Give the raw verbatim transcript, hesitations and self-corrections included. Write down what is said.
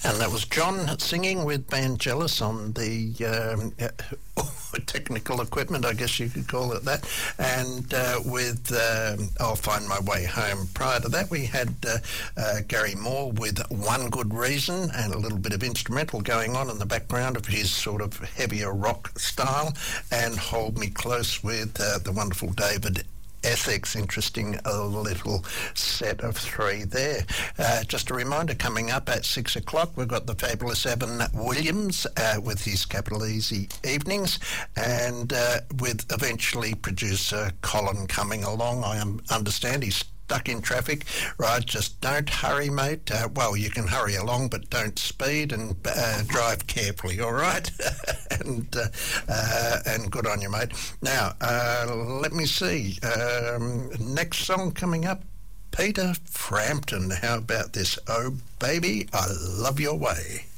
And that was John singing with Vangelis on the um, uh, technical equipment, I guess you could call it that, and uh, with um, I'll Find My Way Home. Prior to that, we had uh, uh, Gary Moore with One Good Reason and a little bit of instrumental going on in the background of his sort of heavier rock style, and Hold Me Close with uh, the wonderful David Essex. Interesting a little set of three there. Uh, just a reminder, coming up at six o'clock, we've got the fabulous Evan Williams uh, with his Capital Easy Evenings, and uh, with eventually producer Colin coming along. I um, understand he's stuck in traffic. Right, just don't hurry, mate. Uh, well, you can hurry along, but don't speed, and uh, drive carefully, all right? and uh, uh, and good on you, mate. Now, uh, let me see. Um, next song coming up, Peter Frampton. How about this? Oh, baby, I love your way.